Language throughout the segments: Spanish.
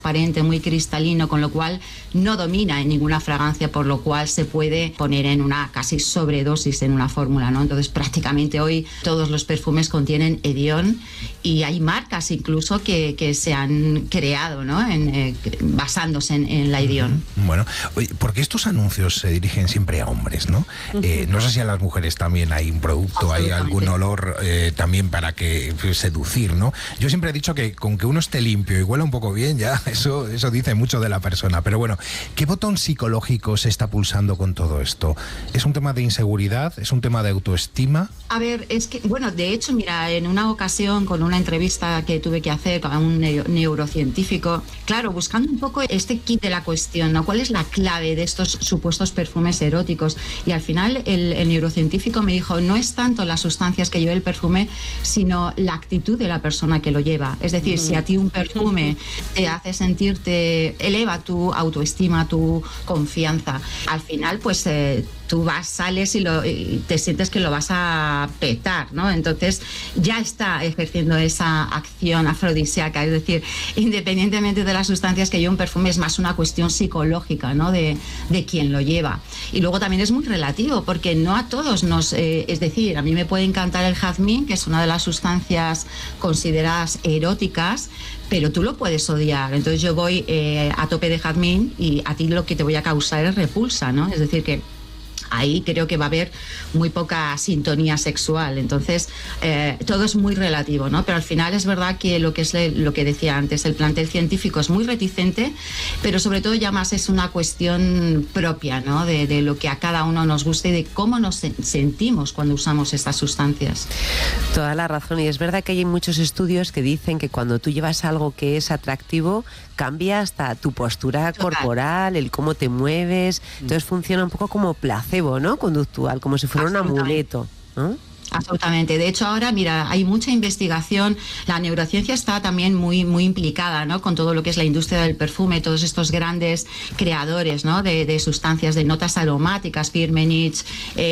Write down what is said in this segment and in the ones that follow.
transparente, muy cristalino, con lo cual no domina en ninguna fragancia, por lo cual se puede poner en una casi sobredosis en una fórmula, ¿no? Entonces prácticamente hoy todos los perfumes contienen Edión y hay marcas incluso que se han creado, ¿no? Basándose en la Edión. Bueno, oye, porque estos anuncios se dirigen siempre a hombres, ¿no? No sé si a las mujeres también hay un producto, hay algún olor también para que seducir, ¿no? Yo siempre he dicho que con que uno esté limpio y huela un poco bien, ya eso dice mucho de la persona. Pero bueno, ¿qué botón psicológico se está pulsando con todo esto? ¿Es un tema de inseguridad? ¿Es un tema de autoestima? A ver, es que, bueno, de hecho, mira, en una ocasión con una entrevista que tuve que hacer con un neurocientífico, claro, buscando un poco este kit de la cuestión, ¿no? ¿Cuál es la clave de estos supuestos perfumes eróticos? Y al final el neurocientífico me dijo, no es tanto las sustancias que lleva el perfume, sino la actitud de la persona que lo lleva. Es decir, si a ti un perfume te hace sentirte, eleva tu autoestima, tu confianza, al final pues tú sales y te sientes que lo vas a petar, ¿no? Entonces ya está ejerciendo esa acción afrodisíaca, es decir, independientemente de las sustancias que lleva un perfume, es más una cuestión psicológica, ¿no? De quien lo lleva. Y luego también es muy relativo, porque no a todos es decir, a mí me puede encantar el jazmín, que es una de las sustancias consideradas eróticas, pero tú lo puedes odiar. Entonces yo voy a tope de jazmín y a ti lo que te voy a causar es repulsa, ¿no? Es decir, que ahí creo que va a haber muy poca sintonía sexual. Entonces, todo es muy relativo, ¿no? Pero al final es verdad que lo que decía antes, el plantel científico es muy reticente, pero sobre todo ya más es una cuestión propia, ¿no? De lo que a cada uno nos gusta y de cómo nos sentimos cuando usamos estas sustancias. Toda la razón. Y es verdad que hay muchos estudios que dicen que cuando tú llevas algo que es atractivo, cambia hasta tu postura corporal, el cómo te mueves. Entonces funciona un poco como placebo, ¿no? Conductual, como si fuera un amuleto, ¿no? Absolutamente. De hecho, ahora, mira, hay mucha investigación. La neurociencia está también muy, muy implicada, ¿no? Con todo lo que es la industria del perfume, todos estos grandes creadores, ¿no? De sustancias, de notas aromáticas, Firmenich,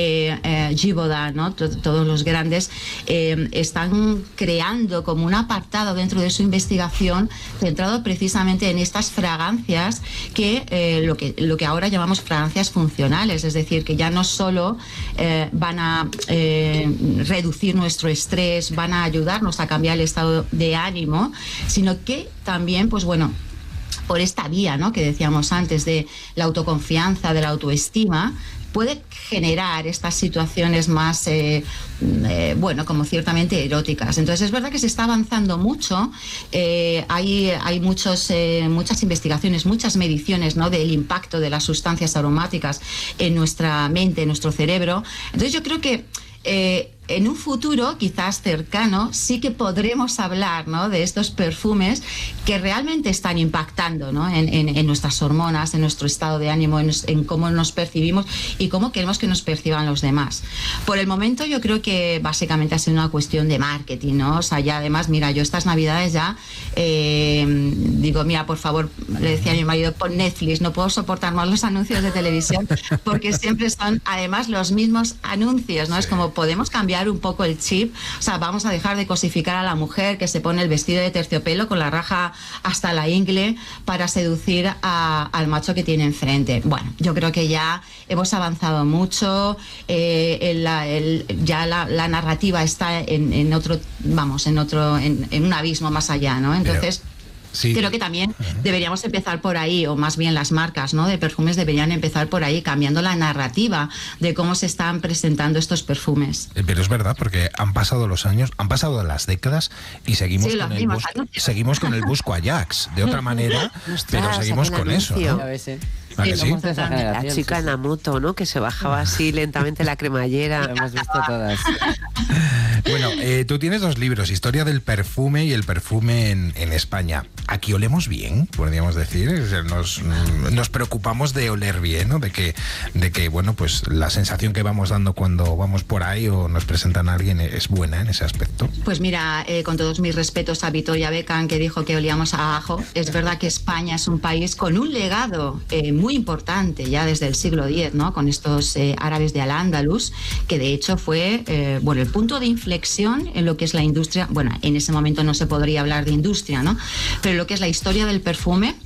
Givaudan, ¿no? Todos los grandes están creando como un apartado dentro de su investigación centrado precisamente en estas fragancias lo que ahora llamamos fragancias funcionales, es decir, que ya no solo van a reducir nuestro estrés, van a ayudarnos a cambiar el estado de ánimo, sino que también, pues bueno, por esta vía, ¿no? Que decíamos antes de la autoconfianza, de la autoestima, puede generar estas situaciones más, bueno, como ciertamente eróticas. Entonces es verdad que se está avanzando mucho, hay muchas investigaciones, muchas mediciones, ¿no? Del impacto de las sustancias aromáticas en nuestra mente, en nuestro cerebro. Entonces yo creo que en un futuro quizás cercano sí que podremos hablar, ¿no? De estos perfumes que realmente están impactando, ¿no? en nuestras hormonas, en nuestro estado de ánimo, en cómo nos percibimos y cómo queremos que nos perciban los demás. Por el momento yo creo que básicamente ha sido una cuestión de marketing, ¿no? O sea, ya además, mira, yo estas navidades ya digo, mira, por favor, le decía a mi marido, pon Netflix, no puedo soportar más los anuncios de televisión porque siempre son además los mismos anuncios, ¿no? Es como podemos cambiar un poco el chip, o sea, vamos a dejar de cosificar a la mujer que se pone el vestido de terciopelo con la raja hasta la ingle para seducir al macho que tiene enfrente. Bueno, yo creo que ya hemos avanzado mucho, ya la narrativa está en un abismo más allá, ¿no? Entonces sí. Creo que también deberíamos empezar por ahí, o más bien las marcas, ¿no? De perfumes deberían empezar por ahí, cambiando la narrativa de cómo se están presentando estos perfumes. Pero es verdad, porque han pasado los años, han pasado las décadas y seguimos, seguimos con el Busco Ajax, de otra manera, pero seguimos con eso, ¿no? Sí, sí. La chica en Amuto, ¿no? Que se bajaba así lentamente la cremallera. Lo hemos visto todas. Bueno, tú tienes 2 libros, Historia del perfume y el perfume en España. Aquí olemos bien, podríamos decir. Nos preocupamos de oler bien, ¿no? De que, bueno, pues la sensación que vamos dando cuando vamos por ahí o nos presentan a alguien es buena en ese aspecto. Pues mira, con todos mis respetos a Victoria Beckham, que dijo que olíamos a ajo, es verdad que España es un país con un legado muy importante ya desde el siglo X, ¿no? Con estos árabes de Al-Ándalus, que de hecho fue el punto de inflexión en lo que es la industria. Bueno, en ese momento no se podría hablar de industria, ¿no? Pero lo que es la historia del perfume